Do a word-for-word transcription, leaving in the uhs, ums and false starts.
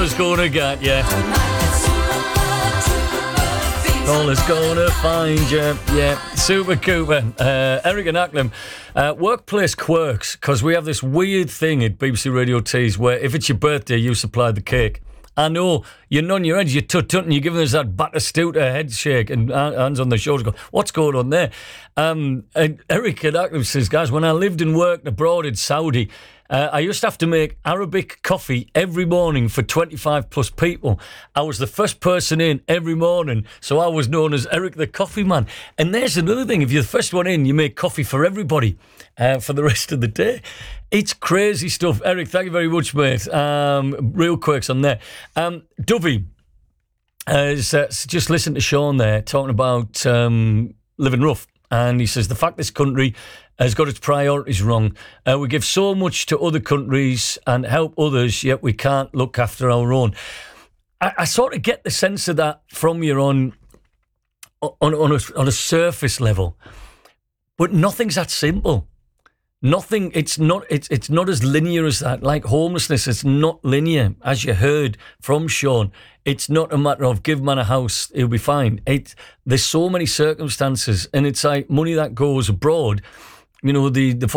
Cooper's gonna get you. Paula's gonna find you. Yeah, Super Cooper. Uh, Eric and Acklam. Uh, workplace quirks, because we have this weird thing at B B C Radio Tees where if it's your birthday, you supply the cake. I know, you're nodding your head, you're tut-tut, and you're giving us that Battistuta head shake and hands on the shoulders. Go, what's going on there? Um, and Eric and Acklam says, guys, when I lived and worked abroad in Saudi, Uh, I used to have to make Arabic coffee every morning for twenty-five plus people. I was the first person in every morning, so I was known as Eric the Coffee Man. And there's another thing. If you're the first one in, you make coffee for everybody uh, for the rest of the day. It's crazy stuff. Eric, thank you very much, mate. Um, real quirks on there. Um, Dovey has uh, just listened to Sean there talking about um, living rough. And he says, the fact this country has got its priorities wrong. Uh, we give so much to other countries and help others, yet we can't look after our own. I, I sort of get the sense of that from you on, on, on, a, on a surface level. But nothing's that simple. Nothing, it's not it's it's not as linear as that. Like homelessness, it's not linear. As you heard from Sean, it's not a matter of give man a house, he'll be fine. It, there's so many circumstances, and it's like money that goes abroad. You know, the, the